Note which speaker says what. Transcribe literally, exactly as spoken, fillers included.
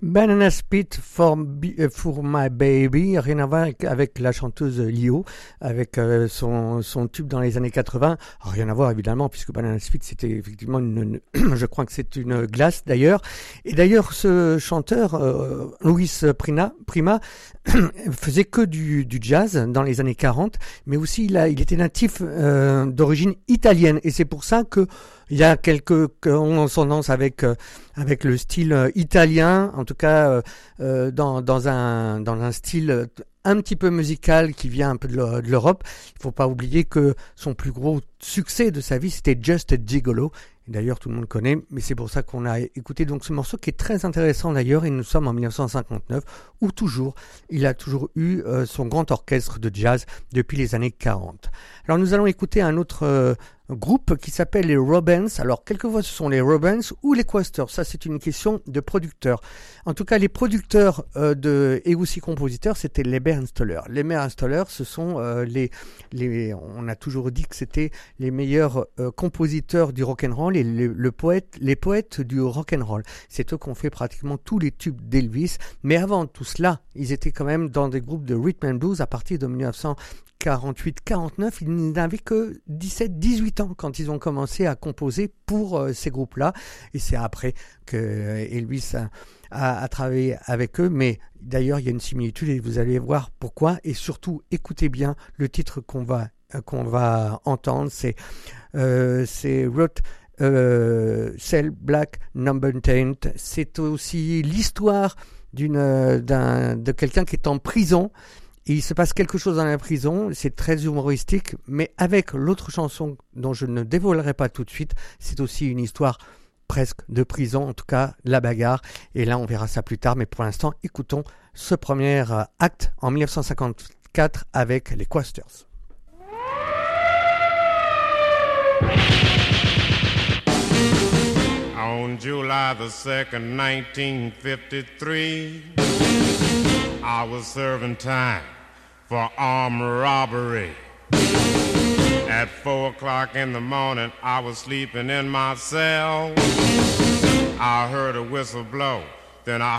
Speaker 1: Banana Split for, for My Baby, rien à voir avec, avec la chanteuse Lio, avec euh, son, son tube dans les années quatre-vingts. Alors, rien à voir évidemment, puisque Banana Split c'était effectivement une, une je crois que c'est une glace d'ailleurs. Et d'ailleurs ce chanteur, euh, Luis Prima, Prima faisait que du, du jazz dans les années quarante, mais aussi il, a, il était natif euh, d'origine italienne. Et c'est pour ça que il y a quelques consonances avec euh, avec le style euh, italien, en tout cas euh, euh, dans dans un dans un style un petit peu musical qui vient un peu de l'Europe. Il faut pas oublier que son plus gros succès de sa vie c'était Just a Gigolo. Et d'ailleurs tout le monde connaît, mais c'est pour ça qu'on a écouté donc ce morceau qui est très intéressant d'ailleurs. Et nous sommes en dix-neuf cent cinquante-neuf où toujours il a toujours eu euh, son grand orchestre de jazz depuis les années quarante. Alors nous allons écouter un autre euh, groupe qui s'appelle les Robins. Alors quelquefois ce sont les Robins ou les Quasters, ça c'est une question de producteurs. En tout cas les producteurs euh, de, et aussi compositeurs c'était les Bernstoller. Les Bernstoller ce sont euh, les, les, on a toujours dit que c'était les meilleurs euh, compositeurs du rock'n'roll et le, le poète, les poètes du rock'n'roll. C'est eux qui ont fait pratiquement tous les tubes d'Elvis, mais avant tout cela ils étaient quand même dans des groupes de rhythm and blues à partir de dix-neuf cent quarante-huit quarante-neuf, ils n'avaient que dix-sept dix-huit ans quand ils ont commencé à composer pour euh, ces groupes-là. Et c'est après que Elvis a, a, a travaillé avec eux. Mais d'ailleurs, il y a une similitude et vous allez voir pourquoi. Et surtout, écoutez bien le titre qu'on va, euh, qu'on va entendre. C'est, euh, c'est Route euh, Cell Black Number Taint. C'est aussi l'histoire d'une, d'un, de quelqu'un qui est en prison. Et il se passe quelque chose dans la prison, c'est très humoristique, mais avec l'autre chanson dont je ne dévoilerai pas tout de suite, c'est aussi une histoire presque de prison, en tout cas la bagarre. Et là, on verra ça plus tard, mais pour l'instant, écoutons ce premier acte en dix-neuf cent cinquante-quatre avec les Quasters.
Speaker 2: On July the second, nineteen fifty-three, I was serving time for armed robbery. At four o'clock in the morning, I was sleeping in my cell. I heard a whistle blow, then I